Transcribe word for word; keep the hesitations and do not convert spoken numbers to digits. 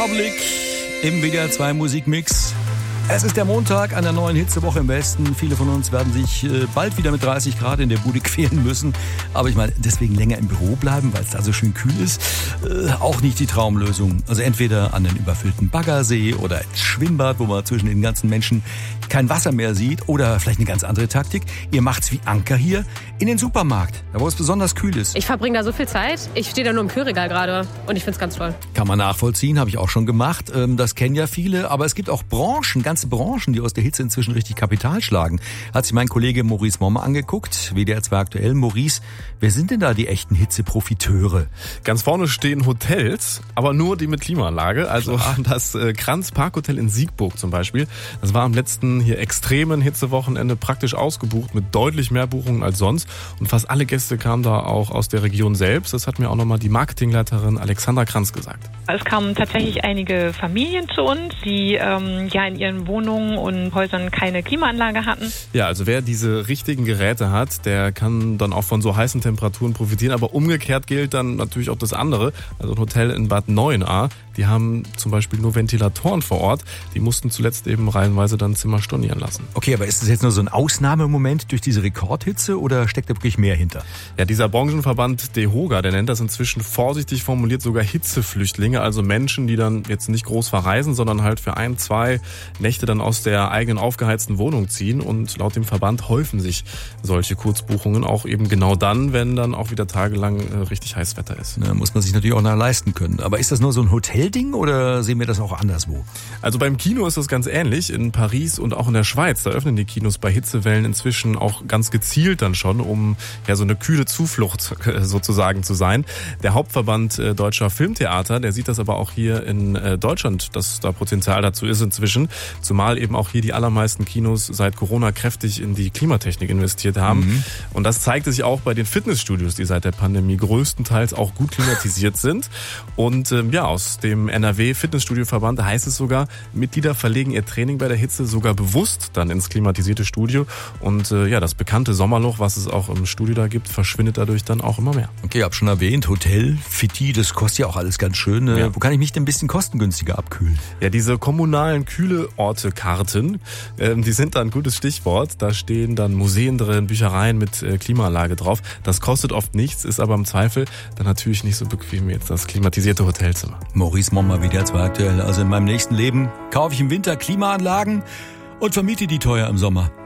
Republic im W D R zwei Musikmix. Es ist der Montag einer neuen Hitzewoche im Westen. Viele von uns werden sich bald wieder mit dreißig Grad in der Bude quälen müssen. Aber ich meine, deswegen länger im Büro bleiben, weil es da so schön kühl ist, äh, auch nicht die Traumlösung. Also entweder an den überfüllten Baggersee oder ins Schwimmbad, wo man zwischen den ganzen Menschen kein Wasser mehr sieht. Oder vielleicht eine ganz andere Taktik. Ihr macht's wie Anker hier in den Supermarkt, da wo es besonders kühl ist. Ich verbringe da so viel Zeit. Ich stehe da nur im Kühlregal gerade und ich find's ganz toll. Kann man nachvollziehen, habe ich auch schon gemacht. Das kennen ja viele. Aber es gibt auch Branchen, ganze Branchen, die aus der Hitze inzwischen richtig Kapital schlagen. Hat sich mein Kollege Maurice Mommer angeguckt. W D R zwei aktuell. Maurice, wer sind denn da die echten Hitzeprofiteure? Ganz vorne stehen Hotels, aber nur die mit Klimaanlage. Also Klar. das äh, Kranz Parkhotel in Siegburg zum Beispiel. Das war am letzten hier extremen Hitzewochenende praktisch ausgebucht mit deutlich mehr Buchungen als sonst. Und fast alle Gäste kamen da auch aus der Region selbst. Das hat mir auch nochmal die Marketingleiterin Alexandra Kranz gesagt. Es kamen tatsächlich einige Familien zu uns, die ähm, ja in ihren Wohnungen und Häusern keine Klimaanlage hatten. Ja, also wer diese richtigen Geräte hat, der kann dann auch von so heißen Temperaturen profitieren. Aber umgekehrt gilt dann natürlich auch das andere. Also ein Hotel in Bad Neuenahr, die haben zum Beispiel nur Ventilatoren vor Ort. Die mussten zuletzt eben reihenweise dann Zimmer stornieren lassen. Okay, aber ist das jetzt nur so ein Ausnahmemoment durch diese Rekordhitze oder steckt da wirklich mehr hinter? Ja, dieser Branchenverband DEHOGA, der nennt das inzwischen vorsichtig formuliert sogar Hitzeflüchtlinge. Also Menschen, die dann jetzt nicht groß verreisen, sondern halt für ein, zwei Nächte dann aus der eigenen aufgeheizten Wohnung ziehen. Und laut dem Verband häufen sich solche Kurzbuchungen auch eben genau dann, wenn dann auch wieder tagelang äh, richtig heiß Wetter ist. Na, muss man sich natürlich auch noch leisten können. Aber ist das nur so ein Hotelding oder sehen wir das auch anderswo? Also beim Kino ist das ganz ähnlich. In Paris und auch in der Schweiz, da öffnen die Kinos bei Hitzewellen inzwischen auch ganz gezielt dann schon, um ja so eine kühle Zuflucht äh, sozusagen zu sein. Der Hauptverband äh, Deutscher Filmtheater, der sieht das aber auch hier in äh, Deutschland, dass da Potenzial dazu ist inzwischen. Zumal eben auch hier die allermeisten Kinos seit Corona kräftig in die Klimatechnik investiert haben. Mhm. Und das zeigte sich auch bei den Fitnessstudios, die seit der Pandemie größtenteils auch gut klimatisiert sind. Und ähm, ja, aus dem N R W Fitnessstudio-Verband heißt es sogar, Mitglieder verlegen ihr Training bei der Hitze sogar bewusst dann ins klimatisierte Studio. Und äh, ja, das bekannte Sommerloch, was es auch im Studio da gibt, verschwindet dadurch dann auch immer mehr. Okay, ich habe schon erwähnt, Hotel, Fitti, das kostet ja auch alles ganz schön. Ja. Wo kann ich mich denn ein bisschen kostengünstiger abkühlen? Ja, diese kommunalen Kühleorte-Karten, äh, die sind da ein gutes Stichwort. Da stehen dann Museen drin, Büchereien mit äh, Klimaanlage drauf. Das kostet oft nichts, ist aber im Zweifel dann natürlich nicht so bequem wie jetzt das klimatisierte Hotelzimmer. Maurice Mommer, W D R zwei aktuell. Also in meinem nächsten Leben kaufe ich im Winter Klimaanlagen und vermiete die teuer im Sommer.